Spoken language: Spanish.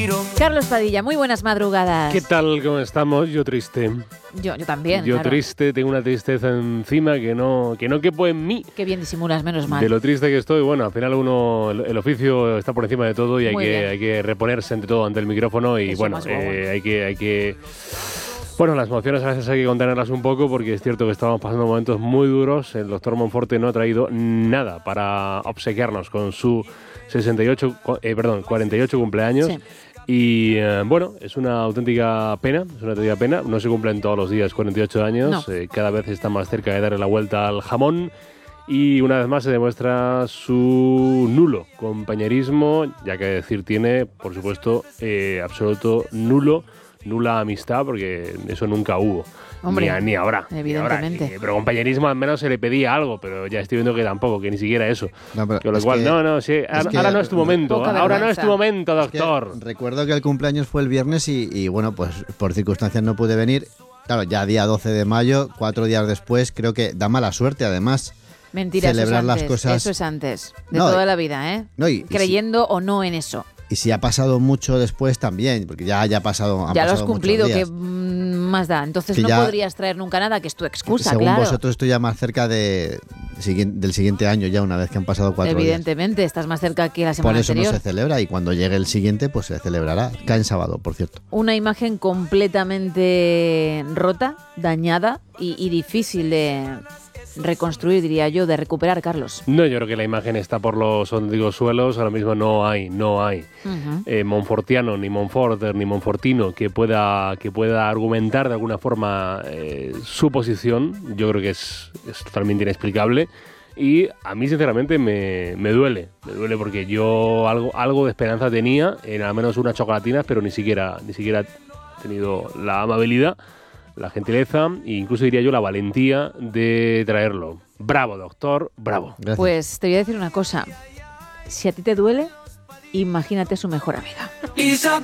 Carlos Padilla, muy buenas madrugadas. ¿Qué tal? ¿Cómo estamos? Yo triste. Yo también, Yo claro. triste, tengo una tristeza encima que no quepo en mí. Qué bien disimulas, menos mal. De lo triste que estoy, bueno, al final el oficio está por encima de todo y hay que reponerse ante todo, ante el micrófono y Eso bueno, más guau. hay que... Bueno, las emociones a veces hay que contenerlas un poco porque es cierto que estamos pasando momentos muy duros. El doctor Monforte no ha traído nada para obsequiarnos con su 48 cumpleaños. Sí. Y bueno, es una auténtica pena, no se cumplen todos los días 48 años, No. Cada vez está más cerca de darle la vuelta al jamón y una vez más se demuestra su nulo compañerismo, ya que decir tiene, por supuesto, absoluto nula amistad, porque eso nunca hubo. Hombre, ni habrá. evidentemente. Pero compañerismo al menos se le pedía algo, pero ya estoy viendo que tampoco, que ni siquiera eso. No, pero Con lo es cual, que- ahora no es tu momento. Poca Ahora no es vergüenza. tu momento, Es que doctor. recuerdo que el cumpleaños fue el viernes y bueno, pues por circunstancias no pude venir. Claro, ya día 12 de mayo, 4 días después, creo que da mala suerte además. Mentira, celebrar eso es las antes. cosas- Eso es antes. De No, toda la vida, ¿eh? No, y Creyendo o no en eso. si ha pasado mucho después también, porque ya ha pasado. Ya lo has pasado cumplido, muchos que días. más da. Entonces Que no ya- podrías traer nunca nada, que es tu excusa, Según claro. vosotros estoy ya más cerca del siguiente año, ya una vez que han pasado 4 días. Evidentemente, estás más cerca que la Por semana eso anterior. no se celebra y cuando llegue el siguiente, pues se celebrará. Cae en sábado, por cierto. Una imagen completamente rota, dañada y difícil de reconstruir, diría yo, de recuperar, Carlos. No, yo creo que la imagen está por los honddigos suelos. Ahora mismo no hay Ujú. monfortiano, ni monforter, ni monfortino que pueda argumentar de alguna forma su posición. Yo creo que es totalmente inexplicable. Y a mí, sinceramente, me duele. Me duele porque yo algo de esperanza tenía en al menos unas chocolatinas, pero ni siquiera he tenido la amabilidad, la gentileza e incluso diría yo la valentía de traerlo. Bravo, doctor, bravo. Gracias. Pues te voy a decir una cosa. Si a ti te duele, imagínate a su mejor amiga. Isabel.